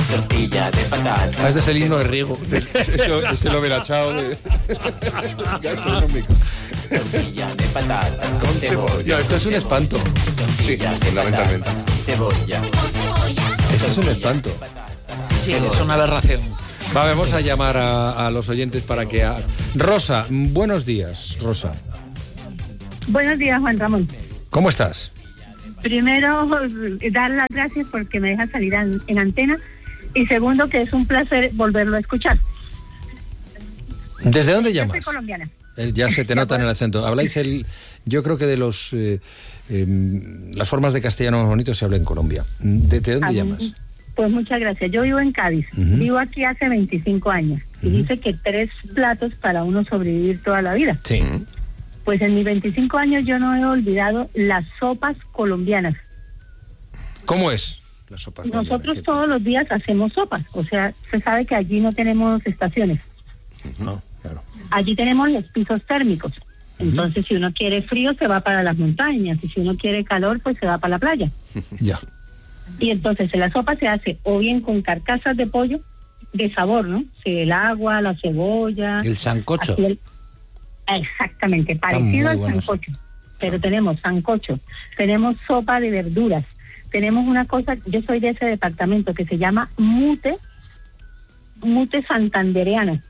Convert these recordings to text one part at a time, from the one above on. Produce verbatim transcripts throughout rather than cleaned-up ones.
tortilla de patata. Ah, este es el himno de Riego. Eso es el overachado de... gastronómico. Tortilla de patatas con cebolla. No, esto es un espanto. Sí, fundamentalmente. Cebolla. Esto es un espanto. Sí, es una aberración. Va, vamos a llamar a, a los oyentes para que... A... Rosa, buenos días, Rosa. Buenos días, Juan Ramón. ¿Cómo estás? Primero, dar las gracias porque me deja salir en, en antena. Y segundo, que es un placer volverlo a escuchar. ¿Desde dónde Yo llamas? soy colombiana. Eh, Ya se te nota en el acento. Habláis el... Yo creo que de los... Eh, eh, las formas de castellano más bonitos se habla en Colombia. ¿Desde dónde A mí, llamas? Pues muchas gracias. Yo vivo en Cádiz. Uh-huh. Vivo aquí hace veinticinco años. Y Uh-huh. dice que tres platos para uno sobrevivir toda la vida. Sí. Pues en mis veinticinco años yo no he olvidado las sopas colombianas. ¿Cómo es la sopa colombiana? Nosotros ¿Qué- todos los días hacemos sopas. O sea, se sabe que allí no tenemos estaciones. No, claro. Allí tenemos los pisos térmicos. Entonces, si uno quiere frío, se va para las montañas. Y si uno quiere calor, pues se va para la playa. Ya. Y entonces, la sopa se hace o bien con carcasas de pollo de sabor, ¿no? Sí, el agua, la cebolla. El sancocho. así el- Exactamente, muy parecido al bueno, sancocho. Pero tenemos sancocho, tenemos sopa de verduras, tenemos una cosa, yo soy de ese departamento que se llama mute, mute santandereana.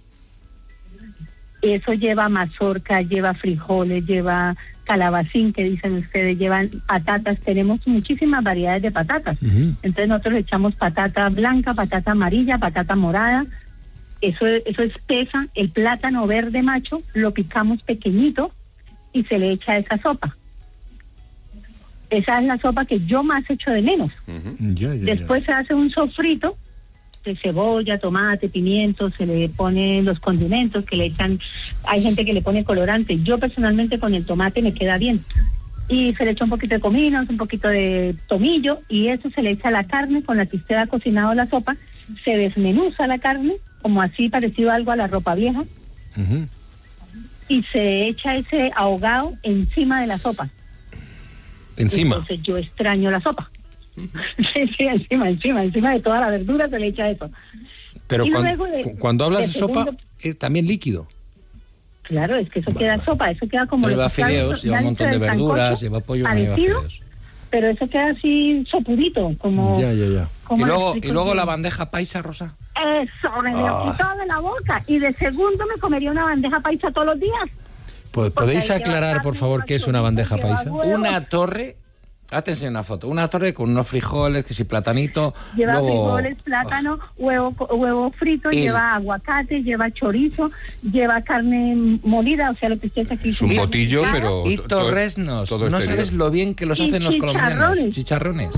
Eso lleva mazorca, lleva frijoles, lleva calabacín, que dicen ustedes, llevan patatas, tenemos muchísimas variedades de patatas. Ujú. Entonces nosotros le echamos patata blanca, patata amarilla, patata morada, eso, eso espesa, el plátano verde macho, lo picamos pequeñito y se le echa esa sopa. Esa es la sopa que yo más echo de menos. Ya, ya, ya. Después se hace un sofrito de cebolla, tomate, pimiento, se le ponen los condimentos que le echan, hay gente que le pone colorante, yo personalmente con el tomate me queda bien, y se le echa un poquito de comino, un poquito de tomillo, y eso se le echa a la carne con la que usted ha cocinado la sopa, se desmenuza la carne, como así parecido algo a la ropa vieja, Ujú. y se echa ese ahogado encima de la sopa. Encima. Entonces yo extraño la sopa. Sí, sí, encima, encima, encima de toda la verdura se le echa eso. Pero y cuan- luego de- cu- cuando hablas de, de sopa, segundo- es también líquido. Claro, es que eso Vale, queda vale. sopa, eso queda como... Lleva lo que está fideos, dentro- lleva un montón de dentro del verduras, sancocho, lleva pollo, no lleva parecido, fideos. pero eso queda así sopudito, como... Ya, ya, ya. ¿cómo Y le luego, y explico luego yo? la bandeja paisa, Rosa. Eso, me lo Ah. quitó de la boca. Y de segundo me comería una bandeja paisa todos los días. Pues, ¿podéis ahí lleva aclarar, por carne, favor, lleva qué es una chorizo, bandeja lleva paisa? huevo. Una torre, ahora te enseño una foto, una torre con unos frijoles, que si platanito, Lleva luego... frijoles, plátano, huevo co- huevo frito, Y- lleva aguacate, lleva chorizo, lleva carne molida, o sea, lo que ustedes aquí... Es un dicen. botillo, Ah, pero... Y to- torresnos, todo no exterior. sabes lo bien que los Y hacen los colombianos. chicharrones. Chicharrones.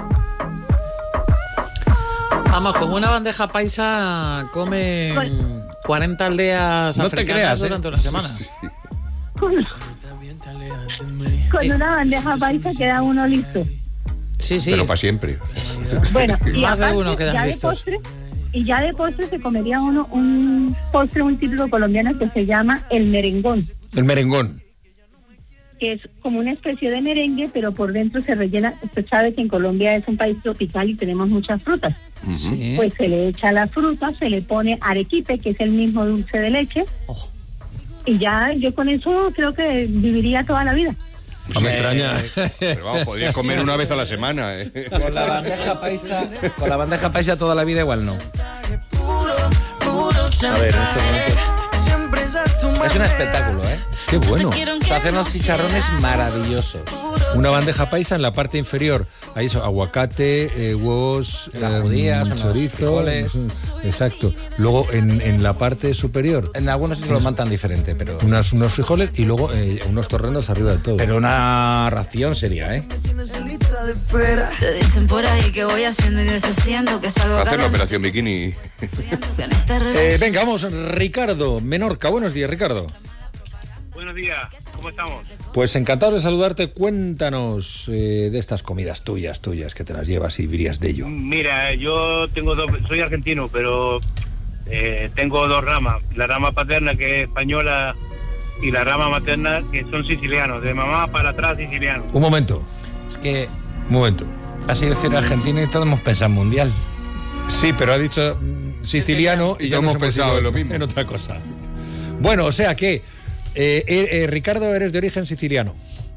Vamos, con una bandeja paisa comen cuarenta aldeas No te africanas creas, ¿eh? durante una semana. Con, con una bandeja paisa queda uno listo. Sí, sí. Pero para siempre. Bueno, y Más de aparte, uno quedan ya de listos. postre, y ya de postre se comería uno un postre, un típico colombiano que se llama el merengón, El merengón. que es como una especie de merengue, pero por dentro se rellena. Usted sabe que en Colombia es un país tropical y tenemos muchas frutas. Sí. Pues se le echa la fruta, se le pone arequipe, que es el mismo dulce de leche, Oh. y ya yo con eso creo que viviría toda la vida. No me extraña. Pero vamos, podrías comer una vez a la semana, ¿eh? Con la bandeja paisa, con la bandeja paisa toda la vida igual no. A ver, en este momento es un espectáculo, ¿eh? Qué bueno. Se hacen los chicharrones maravillosos. Una bandeja paisa en la parte inferior. Ahí eso, aguacate, eh, huevos, Unas eh, judías, unos chorizo. frijoles. Exacto. Luego en, en la parte superior, En algunos sitios lo mantan diferente, pero unas, unos frijoles y luego eh, unos torrenos arriba de todo. pero una ración sería, ¿eh? Te dicen por ahí que voy haciendo y deshaciendo, que salgo Hacer la ganando, operación bikini. que en esta relación- Eh, venga, vamos, Ricardo Menorca. Buenos días, Ricardo. Buenos días, ¿cómo estamos? Pues encantado de saludarte. Cuéntanos eh, de estas comidas tuyas, tuyas, que te las llevas y vivirías de ello. Mira, yo tengo dos, soy argentino, pero eh, tengo dos ramas. La rama paterna, que es española, y la rama materna, que son sicilianos, de mamá para atrás sicilianos. Un momento, Es que un momento. ha sido decir Argentina y todos hemos pensado en mundial. Sí, pero ha dicho mm, siciliano y ya hemos nos pensado ido en lo mismo. En otra cosa. Bueno, o sea que, eh, eh, eh, Ricardo, eres de origen siciliano.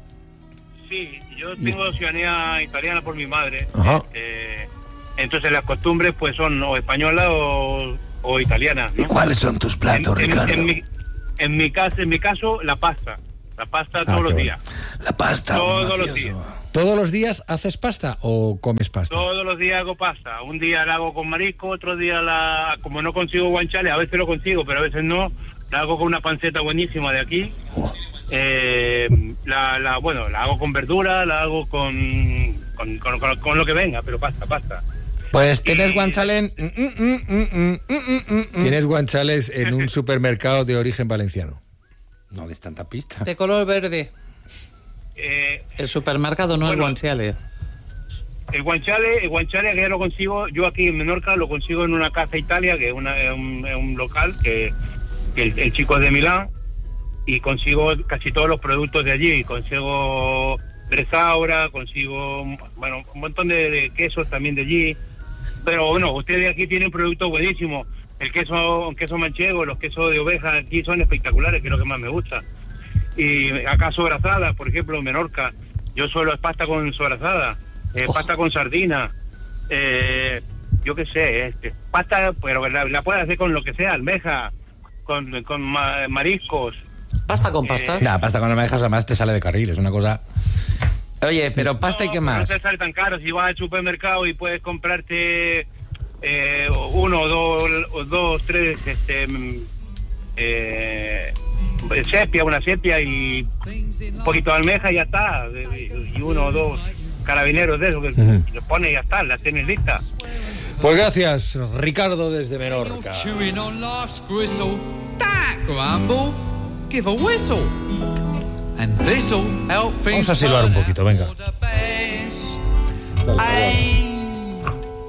Sí, yo tengo ciudadanía italiana por mi madre. Ajá. Eh, entonces las costumbres pues son o españolas o, o italianas, ¿no? ¿Y cuáles son tus platos, en, en- Ricardo? En, mi, en mi caso, en mi caso, la pasta. La pasta Ah, todos los qué días. La pasta. Todos los mafioso. días. ¿Todos los días haces pasta o comes pasta? Todos los días hago pasta. Un día la hago con marisco, otro día la... Como no consigo guanciale, a veces lo consigo, pero a veces no. La hago con una panceta buenísima de aquí. Oh. Eh, la, la, bueno, la hago con verdura, la hago con con, con, con- con lo que venga, pero pasta, pasta. Pues tienes guanciale en... mm, mm, mm, mm, mm, mm, mm. Tienes guanchales en un supermercado de origen valenciano. No des tanta pista. De color verde. Eh, El supermercado no es Bueno. guanciale. el guanciale, el guanciale que ya lo consigo, yo aquí en Menorca lo consigo en una casa Italia, que es, una, es un, es un local que, que el, el chico es de Milán, y consigo casi todos los productos de allí. Consigo bresaura, consigo, bueno, un montón de, de quesos también de allí. Pero bueno, ustedes aquí tienen productos buenísimos. El queso, el queso manchego, los quesos de oveja aquí son espectaculares, que es lo que más me gusta. Y acá sobrasada, por ejemplo, en Menorca, yo suelo pasta con sobrasada, eh, pasta con sardina, eh, yo qué sé, este, pasta, pero la, la puedes hacer con lo que sea, almeja, con, con ma- mariscos. Pasta con pasta. Nah, pasta con almejas además te sale de carril, es una cosa... Oye, pero pasta y No, qué pero más. No te sale tan caro. Si vas al supermercado y puedes comprarte eh, uno, dos, o dos, tres, este, mm, eh, sepia, una sepia y un poquito de almeja y ya está. Y uno o dos carabineros de eso que Ujú. lo pones y ya está, las tienes listas. Pues gracias, Ricardo, desde Menorca. Chewing on life's gristle, that grumble, give a whistle, and this'll help things Vamos a silbar un turn poquito, out venga. for the best. Dale, dale. Aim,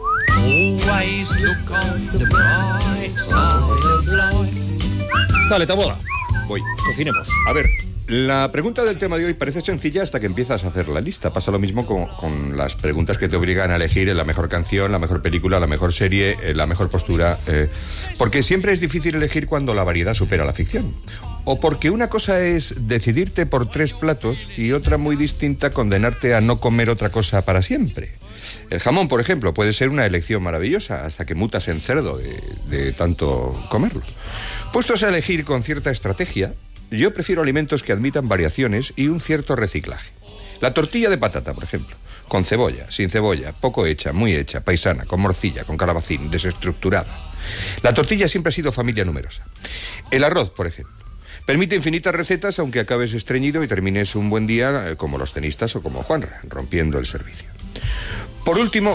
always look on the bright side of life. Dale, Taboada, Voy. cocinemos. A ver, la pregunta del tema de hoy parece sencilla hasta que empiezas a hacer la lista. Pasa lo mismo con, con las preguntas que te obligan a elegir la mejor canción, la mejor película, la mejor serie, eh, la mejor postura. eh, porque siempre es difícil elegir cuando la variedad supera la ficción. O porque una cosa es decidirte por tres platos y otra muy distinta condenarte a no comer otra cosa para siempre. El jamón, por ejemplo, puede ser una elección maravillosa hasta que mutas en cerdo de, de tanto comerlo. Puestos a elegir con cierta estrategia, yo prefiero alimentos que admitan variaciones y un cierto reciclaje. La tortilla de patata, por ejemplo, con cebolla, sin cebolla, poco hecha, muy hecha, paisana, con morcilla, con calabacín, desestructurada. La tortilla siempre ha sido familia numerosa. El arroz, por ejemplo, permite infinitas recetas aunque acabes estreñido y termines un buen día eh, como los tenistas o como Juanra, rompiendo el servicio. Por último...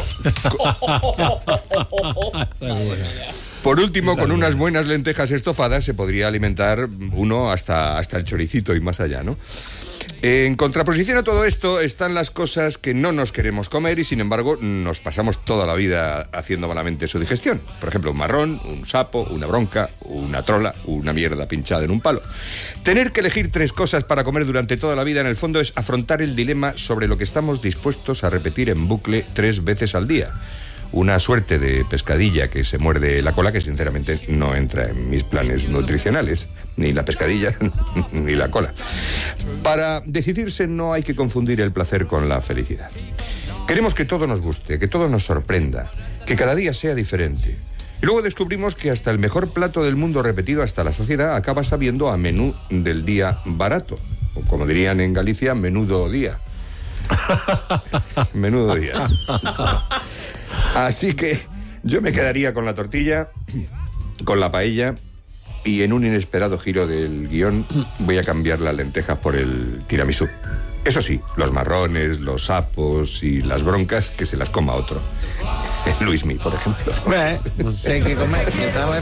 Por último, con unas buenas lentejas estofadas se podría alimentar uno hasta, hasta el choricito y más allá, ¿no? En contraposición a todo esto están las cosas que no nos queremos comer y sin embargo nos pasamos toda la vida haciendo malamente su digestión. Por ejemplo, un marrón, un sapo, una bronca, una trola, una mierda pinchada en un palo. Tener que elegir tres cosas para comer durante toda la vida en el fondo es afrontar el dilema sobre lo que estamos dispuestos a repetir en bucle tres veces al día. Una suerte de pescadilla que se muerde la cola que sinceramente no entra en mis planes nutricionales, ni la pescadilla ni la cola. Para decidirse no hay que confundir el placer con la felicidad. Queremos que todo nos guste, que todo nos sorprenda, que cada día sea diferente. Y luego descubrimos que hasta el mejor plato del mundo repetido hasta la saciedad acaba sabiendo a menú del día barato, o como dirían en Galicia, menudo día. Menudo día. Así que yo me quedaría con la tortilla, con la paella y en un inesperado giro del guión voy a cambiar las lentejas por el tiramisú. Eso sí, los marrones, los sapos y las broncas que se las coma otro. Luismi, por ejemplo. Eh, pues hay que comer.